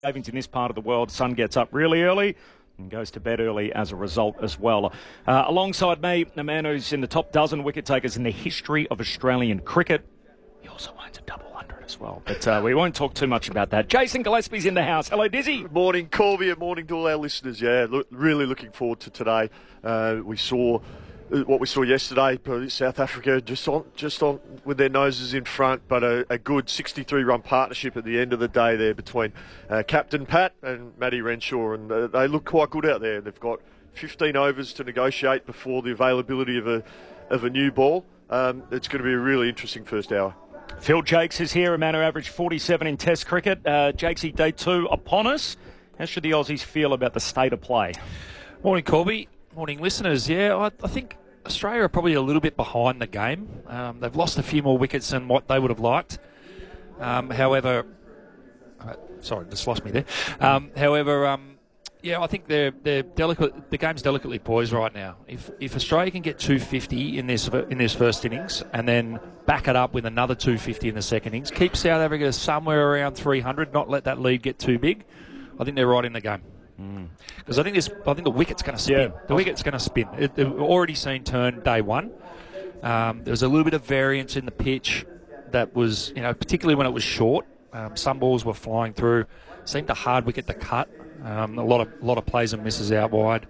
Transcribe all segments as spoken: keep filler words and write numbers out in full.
Savings in this part of the world. Sun gets up really early and goes to bed early as a result as well. Uh, alongside me, a man who's in the top dozen wicket takers in the history of Australian cricket. He also owns a double hundred as well. But uh, we won't talk too much about that. Jason Gillespie's in the house. Hello, Dizzy. Good morning, Corby, and morning to all our listeners. Yeah, look, really looking forward to today. Uh, we saw what we saw yesterday, South Africa just on, just on with their noses in front, but a, a good sixty-three run partnership at the end of the day there between uh, Captain Pat and Matty Renshaw, and uh, they look quite good out there. They've got fifteen overs to negotiate before the availability of a of a new ball. Um, it's going to be a really interesting first hour. Phil Jakes is here, a man who averaged forty-seven in Test cricket. Uh, Jakesy, day two upon us. How should the Aussies feel about the state of play? Morning, Corby. Morning, listeners. Yeah, I, I think Australia are probably a little bit behind the game. Um, they've lost a few more wickets than what they would have liked. Um, however, uh, sorry, just lost me there. Um, however, um, yeah, I think they're they're delicate. The game's delicately poised right now. If if Australia can get two hundred fifty in this in this first innings and then back it up with another two hundred fifty in the second innings, keep South Africa somewhere around three hundred, not let that lead get too big, I think they're right in the game. Because mm. I think this, I think the wicket's going to spin. Yeah. The wicket's going to spin. It, we've already seen turn day one. Um, there was a little bit of variance in the pitch that was, you know, particularly when it was short. Um, some balls were flying through. Seemed a hard wicket to cut. Um, a lot of a lot of plays and misses out wide.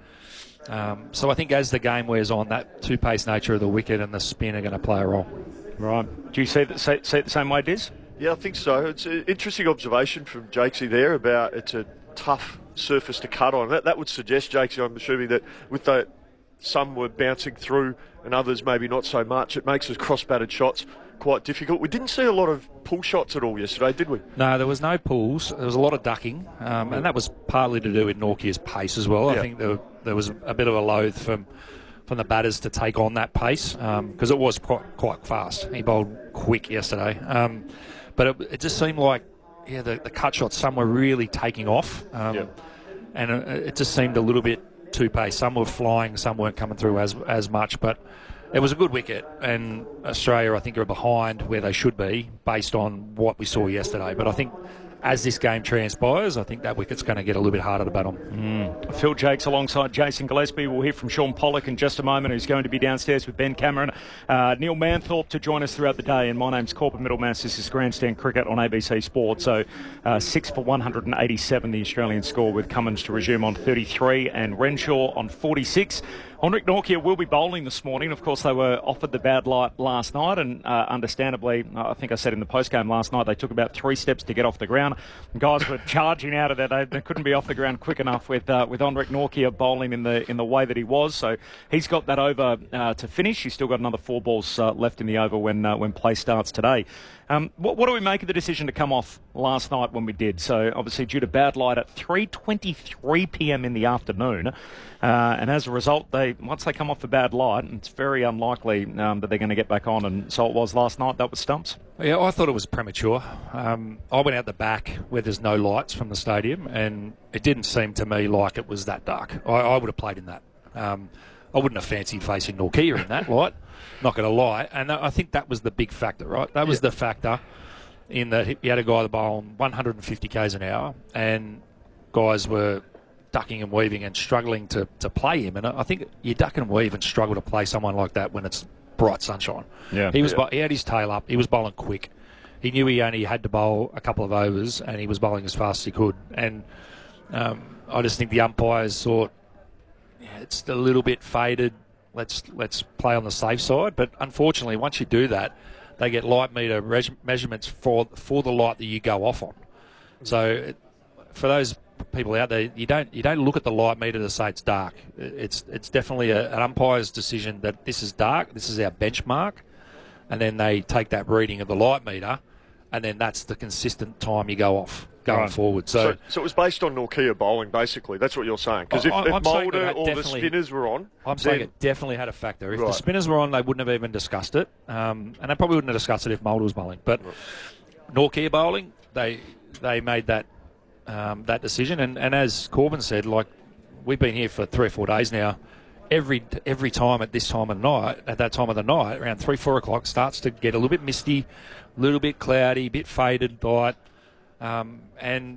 Um, so I think as the game wears on, that two-pace nature of the wicket and the spin are going to play a role. Right. Do you see, that, see, see it the same way, Diz? Yeah, I think so. It's an interesting observation from Jakesy there about it's a tough surface to cut on. That that would suggest, Jakesy, I'm assuming that with the some were bouncing through and others maybe not so much, it makes those cross-batted shots quite difficult. We didn't see a lot of pull shots at all yesterday, did we? No, there was no pulls. There was a lot of ducking, um, and that was partly to do with Nortje's pace as well. Yeah. I think there, there was a bit of a loathe from from the batters to take on that pace because um, it was quite quite fast. He bowled quick yesterday, um, but it, it just seemed like yeah, the, the cut shots, some were really taking off, um, yeah. and it, it just seemed a little bit too pace. Some were flying, some weren't coming through as as much, but it was a good wicket, and Australia, I think, are behind where they should be based on what we saw yesterday. But I think as this game transpires, I think that wicket's going to get a little bit harder to bat on. Mm. Phil Jakes alongside Jason Gillespie. We'll hear from Sean Pollock in just a moment, who's going to be downstairs with Ben Cameron. Uh, Neil Manthorpe to join us throughout the day. And my name's Corbin Middlemass. This is Grandstand Cricket on A B C Sport. So uh, six for one hundred eighty-seven, the Australian score, with Cummins to resume on thirty-three and Renshaw on forty-six. Henrik Nortje will be bowling this morning. Of course, they were offered the bad light last night, and uh, understandably, I think I said in the postgame last night, they took about three steps to get off the ground. The guys were charging out of there. They, they couldn't be off the ground quick enough with uh, with Henrik Nortje bowling in the in the way that he was. So he's got that over uh, to finish. He's still got another four balls uh, left in the over when uh, when play starts today. Um, what, what do we make of the decision to come off last night when we did? So obviously due to bad light at three twenty-three p.m. in the afternoon, uh, and as a result, they once they come off the bad light, it's very unlikely um, that they're going to get back on. And so it was last night. That was stumps. Yeah, I thought it was premature. Um, I went out the back where there's no lights from the stadium, and it didn't seem to me like it was that dark. I, I would have played in that. Um, I wouldn't have fancied facing Nortje in that light, not going to lie. And I think that was the big factor, right? That was yeah. the factor in that he had a guy that bowled one hundred fifty kays an hour, and guys were ducking and weaving and struggling to, to play him. And I think you duck and weave and struggle to play someone like that when it's bright sunshine. Yeah, he was yeah. he had his tail up. He was bowling quick. He knew he only had to bowl a couple of overs, and he was bowling as fast as he could. And um, I just think the umpires thought, yeah, it's a little bit faded. Let's let's play on the safe side. But unfortunately, once you do that, they get light meter res- measurements for for the light that you go off on. So it, for those people out there, you don't you don't look at the light meter to say it's dark. It's it's definitely a, an umpire's decision that this is dark. This is our benchmark, and then they take that reading of the light meter, and then that's the consistent time you go off going right. forward. So, so, so it was based on Nortje bowling, basically. That's what you're saying. Because if, if Mulder or the spinners were on, I'm saying then, it definitely had a factor. If right. the spinners were on, they wouldn't have even discussed it, um, and they probably wouldn't have discussed it if Mulder was bowling. But right. Nortje bowling, they they made that um, that decision. And, and as Corbin said, like we've been here for three or four days now. Every every time at this time of night, at that time of the night, around three four o'clock, starts to get a little bit misty, a little bit cloudy, a bit faded light. Um, and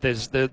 there's the